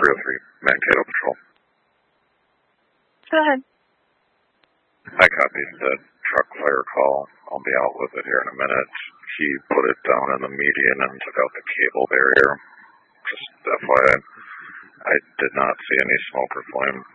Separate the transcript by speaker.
Speaker 1: 303 Mankato Patrol.
Speaker 2: Go ahead.
Speaker 1: I copied the truck fire call. I'll be out with it here in a minute. He put it down in the median and took out the cable barrier. Just FYI, I did not see any smoke or flame.